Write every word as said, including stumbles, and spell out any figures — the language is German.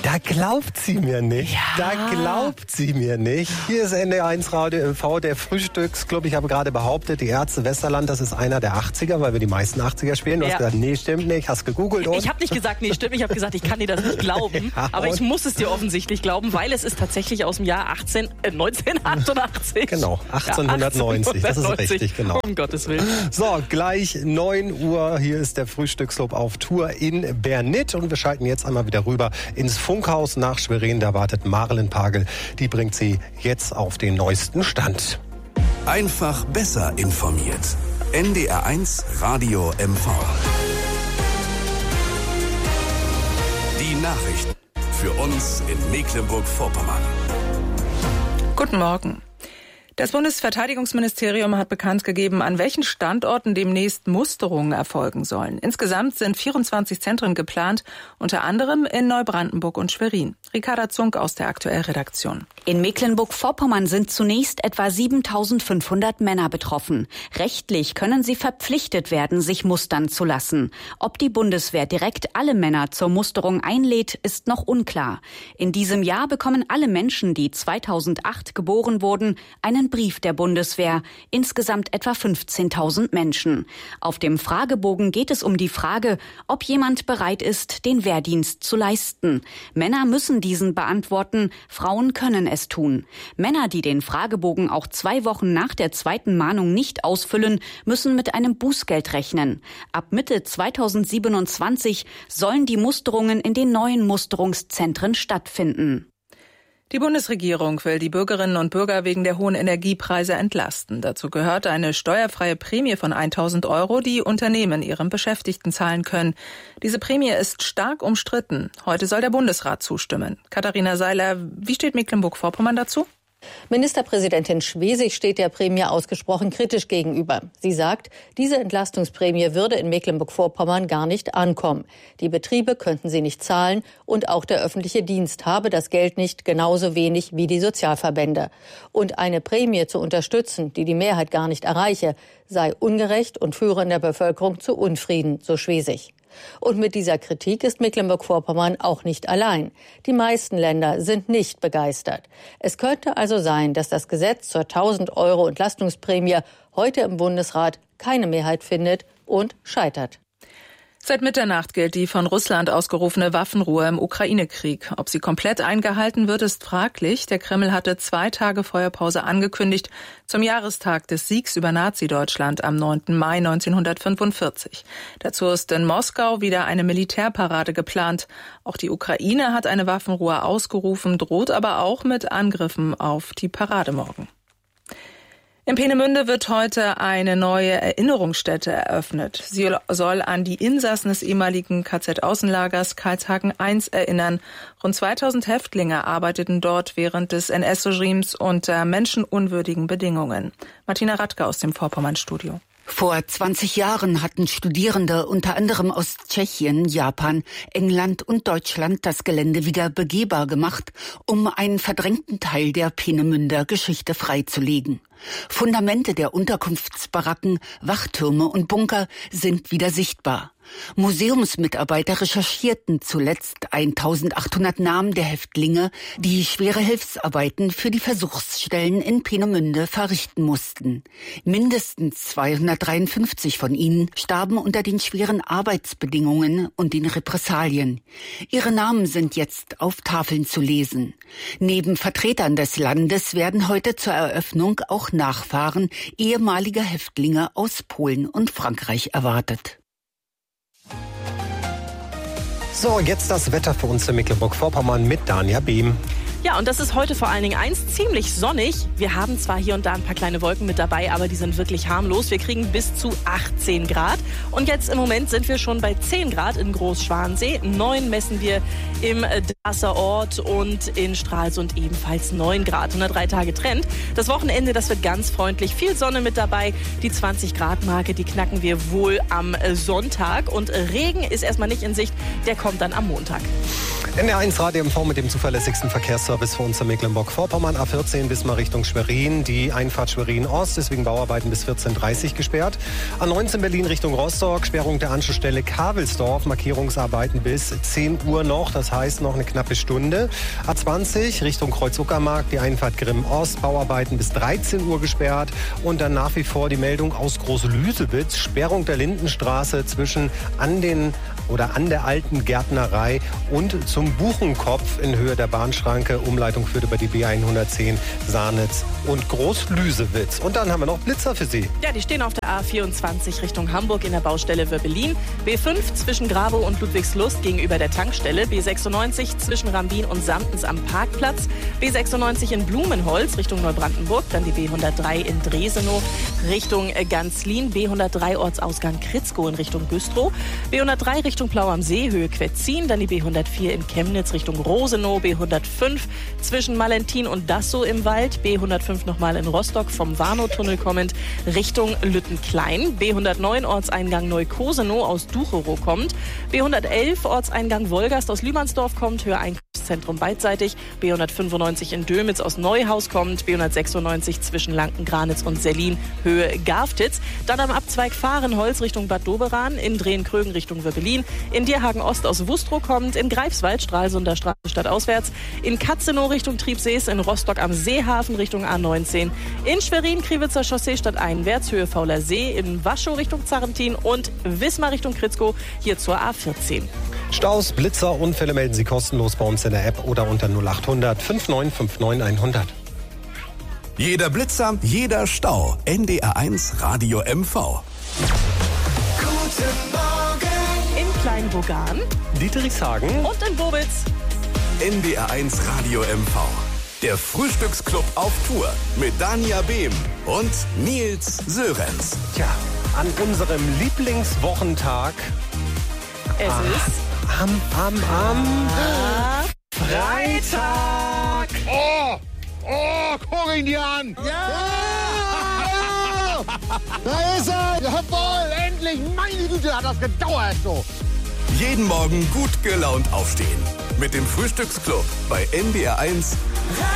Da glaubt sie mir nicht. Ja. Da glaubt sie mir nicht. Hier ist N D R eins Radio M V, der Frühstücksclub. Ich habe gerade behauptet, die Ärzte Westerland, das ist einer der achtziger, weil wir die meisten achtziger spielen. Du Ja. hast gesagt, nee, stimmt nicht. Hast gegoogelt. Und? Ich habe nicht gesagt, nee, stimmt. Ich habe gesagt, ich kann dir das nicht glauben. Ja, aber ich muss es dir offensichtlich glauben, weil es ist tatsächlich aus dem Jahr achtzehn, äh, neunzehnhundertachtundachtzig. Genau, achtzehnhundertneunzig. Ja, Das ist richtig, genau. Um Gottes Willen. So, gleich neun Uhr. Hier ist der Frühstücksclub auf Tour in Bernit. Und wir schalten jetzt einmal wieder rüber ins Funkhaus nach Schwerin. Da wartet Marlen Pagel. Die bringt sie jetzt auf den neuesten Stand. Einfach besser informiert. N D R eins Radio M V. Die Nachrichten für uns in Mecklenburg-Vorpommern. Guten Morgen. Das Bundesverteidigungsministerium hat bekannt gegeben, an welchen Standorten demnächst Musterungen erfolgen sollen. Insgesamt sind vierundzwanzig Zentren geplant, unter anderem in Neubrandenburg und Schwerin. Ricarda Zunk aus der Aktuell-Redaktion. In Mecklenburg-Vorpommern sind zunächst etwa siebentausendfünfhundert Männer betroffen. Rechtlich können sie verpflichtet werden, sich mustern zu lassen. Ob die Bundeswehr direkt alle Männer zur Musterung einlädt, ist noch unklar. In diesem Jahr bekommen alle Menschen, die zweitausendacht geboren wurden, einen Brief der Bundeswehr, insgesamt etwa fünfzehntausend Menschen. Auf dem Fragebogen geht es um die Frage, ob jemand bereit ist, den Wehrdienst zu leisten. Männer müssen diesen beantworten, Frauen können es tun. Männer, die den Fragebogen auch zwei Wochen nach der zweiten Mahnung nicht ausfüllen, müssen mit einem Bußgeld rechnen. Ab Mitte zweitausendsiebenundzwanzig sollen die Musterungen in den neuen Musterungszentren stattfinden. Die Bundesregierung will die Bürgerinnen und Bürger wegen der hohen Energiepreise entlasten. Dazu gehört eine steuerfreie Prämie von tausend Euro, die Unternehmen ihren Beschäftigten zahlen können. Diese Prämie ist stark umstritten. Heute soll der Bundesrat zustimmen. Katharina Seiler, wie steht Mecklenburg-Vorpommern dazu? Ministerpräsidentin Schwesig steht der Prämie ausgesprochen kritisch gegenüber. Sie sagt, diese Entlastungsprämie würde in Mecklenburg-Vorpommern gar nicht ankommen. Die Betriebe könnten sie nicht zahlen und auch der öffentliche Dienst habe das Geld nicht, genauso wenig wie die Sozialverbände. Und eine Prämie zu unterstützen, die die Mehrheit gar nicht erreiche, sei ungerecht und führe in der Bevölkerung zu Unfrieden, so Schwesig. Und mit dieser Kritik ist Mecklenburg-Vorpommern auch nicht allein. Die meisten Länder sind nicht begeistert. Es könnte also sein, dass das Gesetz zur tausend Euro Entlastungsprämie heute im Bundesrat keine Mehrheit findet und scheitert. Seit Mitternacht gilt die von Russland ausgerufene Waffenruhe im Ukraine-Krieg. Ob sie komplett eingehalten wird, ist fraglich. Der Kreml hatte zwei Tage Feuerpause angekündigt zum Jahrestag des Siegs über Nazi-Deutschland am neunten Mai neunzehnhundertfünfundvierzig. Dazu ist in Moskau wieder eine Militärparade geplant. Auch die Ukraine hat eine Waffenruhe ausgerufen, droht aber auch mit Angriffen auf die Parade morgen. In Peenemünde wird heute eine neue Erinnerungsstätte eröffnet. Sie soll an die Insassen des ehemaligen K Z-Außenlagers Karlshagen eins erinnern. Rund zweitausend Häftlinge arbeiteten dort während des N S-Regimes unter menschenunwürdigen Bedingungen. Martina Radke aus dem Vorpommern-Studio. Vor zwanzig Jahren hatten Studierende unter anderem aus Tschechien, Japan, England und Deutschland das Gelände wieder begehbar gemacht, um einen verdrängten Teil der Peenemünder Geschichte freizulegen. Fundamente der Unterkunftsbaracken, Wachtürme und Bunker sind wieder sichtbar. Museumsmitarbeiter recherchierten zuletzt eintausendachthundert Namen der Häftlinge, die schwere Hilfsarbeiten für die Versuchsstellen in Peenemünde verrichten mussten. Mindestens zweihundertdreiundfünfzig von ihnen starben unter den schweren Arbeitsbedingungen und den Repressalien. Ihre Namen sind jetzt auf Tafeln zu lesen. Neben Vertretern des Landes werden heute zur Eröffnung auch Nachfahren ehemaliger Häftlinge aus Polen und Frankreich erwartet. So, jetzt das Wetter für uns in Mecklenburg-Vorpommern mit Dania Behm. Ja, und das ist heute vor allen Dingen eins, ziemlich sonnig. Wir haben zwar hier und da ein paar kleine Wolken mit dabei, aber die sind wirklich harmlos. Wir kriegen bis zu achtzehn Grad. Und jetzt im Moment sind wir schon bei zehn Grad in Großschwansee. neun messen wir im Dasserort und in Stralsund ebenfalls neun Grad. Und drei Tage Trend. Das Wochenende, das wird ganz freundlich. Viel Sonne mit dabei. Die zwanzig Grad Marke, die knacken wir wohl am Sonntag. Und Regen ist erstmal nicht in Sicht. Der kommt dann am Montag. N D R eins Radio M V mit dem zuverlässigsten Verkehrsservice für uns in Mecklenburg-Vorpommern. A vierzehn bis mal Richtung Schwerin. Die Einfahrt Schwerin-Ost ist wegen Bauarbeiten bis vierzehn Uhr dreißig gesperrt. A neunzehn Berlin Richtung Rostock. Sperrung der Anschlussstelle Kavelsdorf. Markierungsarbeiten bis zehn Uhr noch. Das heißt noch eine knappe Stunde. A zwanzig Richtung Kreuz-Uckermark. Die Einfahrt Grimm-Ost. Bauarbeiten bis dreizehn Uhr gesperrt. Und dann nach wie vor die Meldung aus Groß-Lüsewitz. Sperrung der Lindenstraße zwischen an den oder an der alten Gärtnerei und zum Buchenkopf in Höhe der Bahnschranke. Umleitung führt über die B hundertzehn Saarnitz und Groß-Lüsewitz. Und dann haben wir noch Blitzer für Sie. Ja, die stehen auf der A vierundzwanzig Richtung Hamburg in der Baustelle Wöbbelin. B fünf zwischen Grabow und Ludwigslust gegenüber der Tankstelle. B sechsundneunzig zwischen Rambin und Samtens am Parkplatz. B sechsundneunzig in Blumenholz Richtung Neubrandenburg. Dann die B hundertdrei in Dresenow Richtung Ganzlin. B hundertdrei Ortsausgang Kritzkow in Richtung Güstrow. B hundertdrei Richtung Plau am See, Höhe Quetzin. Dann die B hundertvier in Chemnitz Richtung Rosenow. B hundertfünf zwischen Malentin und Dassow im Wald. B hundertfünf nochmal in Rostock vom Warnow-Tunnel kommend Richtung Lüttenklein. B hundertneun Ortseingang Neukosenow aus Ducherow kommt. B hundertelf Ortseingang Wolgast aus Lümansdorf kommt, Höhe Einkaufszentrum beidseitig. B hundertfünfundneunzig in Dömitz aus Neuhaus kommt. B hundertsechsundneunzig zwischen Lanken-Granitz und Sellin, Höhe Garftitz. Dann am Abzweig Fahrenholz Richtung Bad Doberan. In Drehen-Krögen Richtung Wöbbelin. In Dierhagen Ost aus Wustrow kommt. In Greifswald Stralsunder Straße stadtauswärts. In Katzenow Richtung Triebsees. In Rostock am Seehafen Richtung A neunzehn. In Schwerin Kriwitzer Chaussee stadteinwärts, Höhe Fauler See. In Waschow Richtung Zarrentin und Wismar Richtung Kritzkow hier zur A vierzehn. Staus, Blitzer, Unfälle melden Sie kostenlos bei uns in der App oder unter null achthundert fünfundneunzig neunundfünfzig hundert. Jeder Blitzer, jeder Stau. N D R eins Radio M V. Guten Morgen. In Kleinbogan Dieterichshagen und in Bobitz. N D R eins Radio M V. Der Frühstücksclub auf Tour mit Dania Behm und Nils Sörenz. Tja, an unserem Lieblingswochentag Es ah, ist am, am, am ah, Freitag. Oh, oh, guck ihn dir an. Ja! Ja! Da ist er. Jawohl, endlich. Meine Güte, hat das gedauert so. Jeden Morgen gut gelaunt aufstehen. Mit dem Frühstücksclub bei N D R eins